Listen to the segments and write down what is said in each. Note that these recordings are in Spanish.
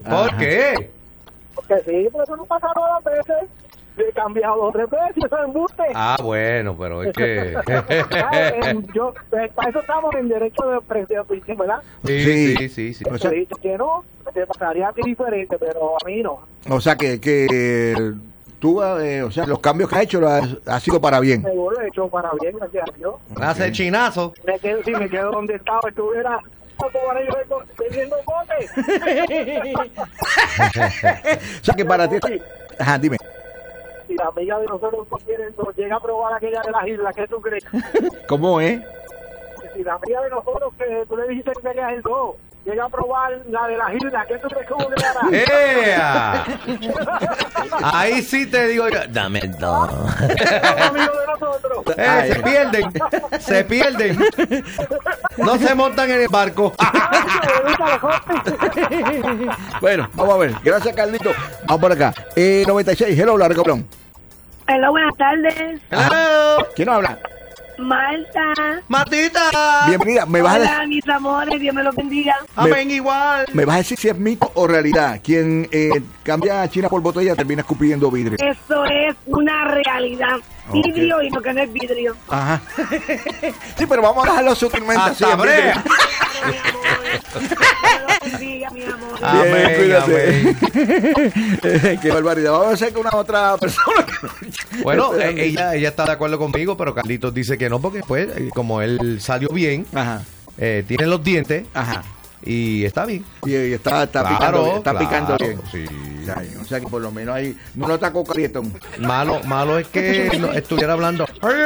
¿Por qué? Porque sí, por eso no pasa todas las veces. He cambiado 2 o 3 veces, eso es embuste. Ah, bueno, pero es que... Para eso estamos en derecho de expresión, ¿verdad? Sí. O sea, He dicho que no, te pasaría a ti diferente, pero a mí no. O sea que tú, o sea, los cambios que ha hecho ha sido para bien. Seguro he hecho para bien, gracias a Dios. Hace chinazo. Si me quedo donde estaba, estuviera teniendo botes. O sea que para ti... Ajá, dime. Si la amiga de nosotros nos llega a probar aquella de las islas, ¿qué tú crees? ¿Cómo es? Si la amiga de nosotros, que tú le dijiste que querías el 2, llega a probar la de las islas, ¿qué tú crees que uno le hará? Ahí sí te digo yo, dame el 2. Amigos de nosotros. Se pierden. No se montan en el barco. Bueno, vamos a ver. Gracias, Carlito. Vamos por acá. 96, hello, la recobrón. Hola, buenas tardes. Hello. ¿Quién nos habla? Marta. Matita. Bienvenida. Hola, mis amores, Dios me los bendiga. Amén, igual. ¿Me vas a decir si es mito o realidad? Quien cambia China por botella termina escupiendo vidrio. Eso es una realidad. Vidrio y lo que no es vidrio. Ajá. Sí, pero vamos a dejarlo sutilmente así. Brea. Bendiga, mi amor. Amén, cuídate. Qué barbaridad. Vamos a hacer con una otra persona. Bueno, ella está de acuerdo conmigo, pero Carlitos dice que no, porque pues, como él salió bien, Ajá. Tiene los dientes. Ajá. Y está bien. Y está Claro, picando bien. Está claro, picando bien. sí. O sea que por lo menos ahí no lo atacó Carietón. Malo es que no estuviera hablando.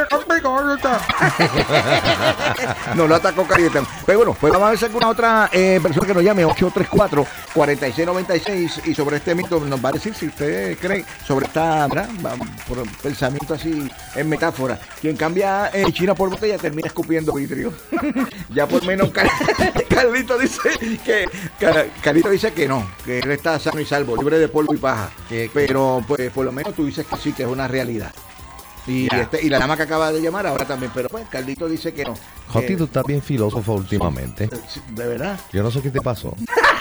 No lo atacó Carietón. Pero bueno, pues vamos a ver si alguna otra persona que nos llame 834-4696 y sobre este mito nos va a decir si usted cree sobre esta, ¿verdad? Por un pensamiento así en metáfora. Quien cambia China por botella termina escupiendo vidrio. Ya por menos Carlito dice que no, que él está sano y salvo, libre de polvo y paja. Pero pues por lo menos tú dices que sí, que es una realidad. Y la dama que acaba de llamar ahora también, pero pues Carlito dice que no. Joti, tú estás bien filósofo últimamente. ¿De verdad? Yo no sé qué te pasó.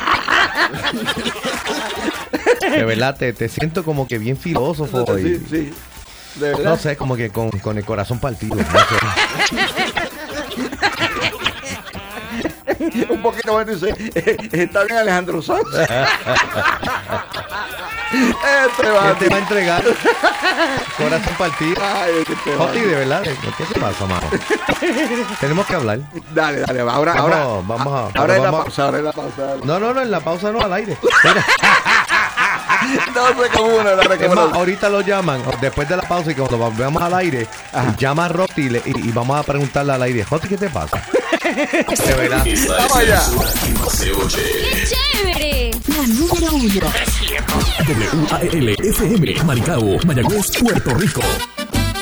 De verdad, te siento como que bien filósofo. Sí. ¿De verdad? No sé, como que con el corazón partido. No sé. Un poquito más dice, está bien Alejandro Sanz. ¿Qué te va a entregar? Corazón partido. Ay, Joti, de verdad, ¿qué te pasa, mano? Tenemos que hablar. Dale, ahora es la pausa. No, en la pausa no, al aire. No sé cómo una la recomendación. Ahorita lo llaman, después de la pausa y cuando volvemos al aire, llama a Roti y vamos a preguntarle al aire, Joti, ¿qué te pasa? De verdad. Vamos allá. ¡Qué chévere! La número 1. WAL FM, Maricao, Mayagüez, Puerto Rico.